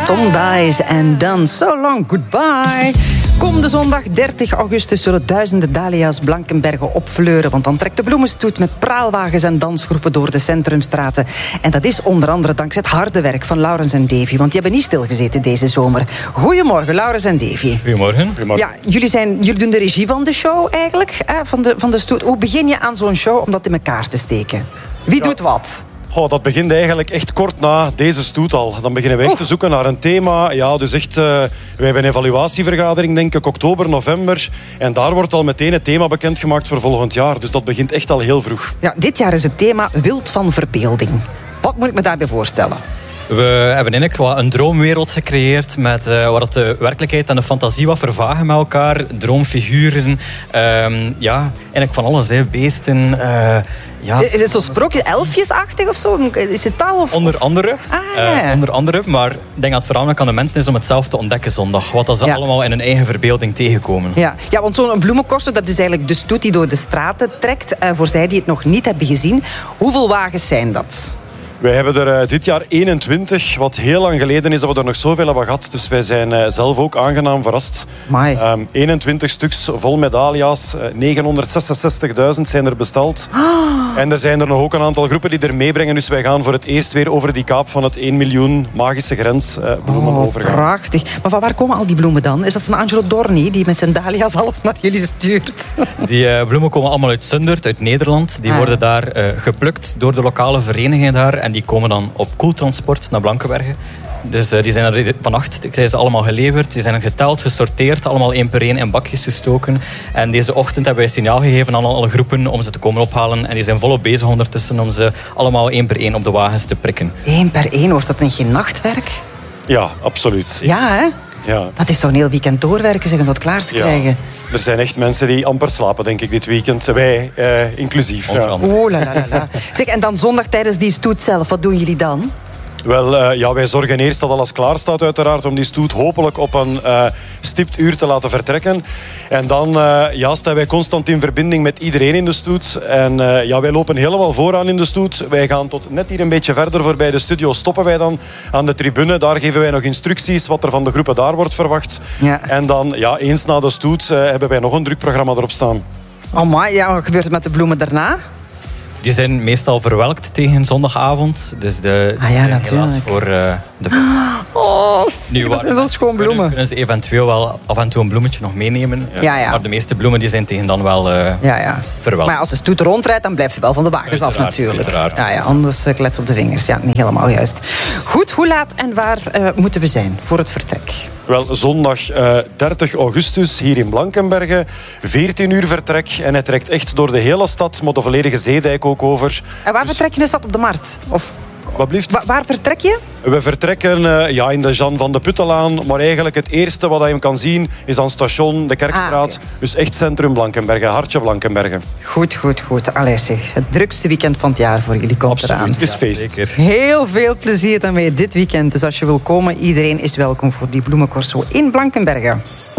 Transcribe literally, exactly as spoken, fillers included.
Tom Dice en dan So Long Goodbye. Komende zondag dertig augustus zullen duizenden dahlia's Blankenberge opfleuren, want dan trekt de bloemenstoet met praalwagens en dansgroepen door de centrumstraten. En dat is onder andere dankzij het harde werk van Laurens en Davy, want die hebben niet stilgezeten deze zomer. Goedemorgen, Laurens en Davy. Goedemorgen. Goedemorgen. Ja, jullie, zijn, jullie doen de regie van de show eigenlijk, hè, van, de, van de stoet. Hoe begin je aan zo'n show om dat in elkaar te steken? Wie ja. doet wat? Oh, dat begint eigenlijk echt kort na deze stoet al. Dan beginnen we echt te zoeken naar een thema. Ja, dus echt, uh, wij hebben een evaluatievergadering, denk ik, oktober, november. En daar wordt al meteen het thema bekendgemaakt voor volgend jaar. Dus dat begint echt al heel vroeg. Ja, dit jaar is het thema Wild van Verbeelding. Wat moet ik me daarbij voorstellen? We hebben eigenlijk wat een droomwereld gecreëerd met uh, waar de werkelijkheid en de fantasie wat vervagen met elkaar. Droomfiguren, um, ja, eigenlijk van alles, hè. Beesten. Uh, ja. Is het zo sprookje elfjesachtig of zo? Is het taal? Of... Onder andere. Ah, ja. uh, onder andere, maar ik denk dat het voornamelijk aan de mensen is om het zelf te ontdekken zondag. Wat dat ze ja. allemaal in hun eigen verbeelding tegenkomen. Ja, ja, want zo'n bloemencorso, dat is eigenlijk de stoet die door de straten trekt. Uh, voor zij die het nog niet hebben gezien. Hoeveel wagens zijn dat? Wij hebben er uh, dit jaar eenentwintig, wat heel lang geleden is dat we er nog zoveel hebben gehad. Dus wij zijn uh, zelf ook aangenaam verrast. Um, eenentwintig stuks vol met dahlia's. Uh, negenhonderdzesenzestigduizend zijn er besteld. Oh. En er zijn er nog ook een aantal groepen die er meebrengen. Dus wij gaan voor het eerst weer over die kaap van het één miljoen magische grens uh, bloemen oh, overgaan. Prachtig. Maar van waar komen al die bloemen dan? Is dat van Angelo Dorni, die met zijn dahlia's alles naar jullie stuurt? Die uh, bloemen komen allemaal uit Zundert, uit Nederland. Die ah. worden daar uh, geplukt door de lokale verenigingen daar. En die komen dan op koeltransport naar Blankenberge. Dus uh, die zijn er vannacht zijn ze allemaal geleverd. Die zijn geteld, gesorteerd, allemaal één per één in bakjes gestoken. En deze ochtend hebben wij signaal gegeven aan alle groepen om ze te komen ophalen. En die zijn volop bezig ondertussen om ze allemaal één per één op de wagens te prikken. Eén per één? Wordt dat niet geen nachtwerk? Ja, absoluut. Ja, hè? Ja. Dat is toch een heel weekend doorwerken, zeg, om dat klaar te ja. krijgen. Er zijn echt mensen die amper slapen, denk ik, dit weekend. Wij, uh, inclusief. Ja. Oh, la, la, la. Zeg, en dan zondag tijdens die stoet zelf, wat doen jullie dan? Wel, uh, ja, wij zorgen eerst dat alles klaar staat, uiteraard, om die stoet hopelijk op een uh, stipt uur te laten vertrekken. En dan uh, ja, staan wij constant in verbinding met iedereen in de stoet. En uh, ja, wij lopen helemaal vooraan in de stoet. Wij gaan tot net hier een beetje verder voorbij de studio. Stoppen wij dan aan de tribune. Daar geven wij nog instructies wat er van de groepen daar wordt verwacht. Ja. En dan, ja, eens na de stoet, uh, hebben wij nog een druk programma erop staan. Amai, ja, wat gebeurt er met de bloemen daarna? Die zijn meestal verwelkt tegen zondagavond. Dus de, ah, ja, zijn natuurlijk. helaas voor uh, de... Oh, nu, dat zijn zo schoon bloemen. Kunnen, kunnen ze eventueel wel af en toe een bloemetje nog meenemen. Ja. Ja, ja. Maar de meeste bloemen die zijn tegen dan wel uh, ja, ja. verwelkt. Maar als de stoet rondrijdt, dan blijft je wel van de wagens uiteraard, af natuurlijk. Uiteraard. Ja, ja, anders uh, klets op de vingers. Ja, niet helemaal juist. Goed, hoe laat en waar uh, moeten we zijn voor het vertrek? Wel, zondag uh, dertig augustus hier in Blankenberge. veertien uur vertrek. En hij trekt echt door de hele stad, maar de volledige zeedijk ook over. En waar dus... vertrek je? Is dat op de markt? Of... Wat blieft? Wa- waar vertrek je? We vertrekken uh, ja, in de Jan van de Puttelaan. Maar eigenlijk het eerste wat je hem kan zien is aan station de Kerkstraat. Ah, okay. Dus echt centrum Blankenberge, hartje Blankenberge. Goed, goed, goed. Allee zeg, het drukste weekend van het jaar voor jullie komt Absoluut, eraan. Het is feest. Ja, heel veel plezier daarmee dit weekend. Dus als je wil komen, iedereen is welkom voor die bloemencorso in Blankenberge.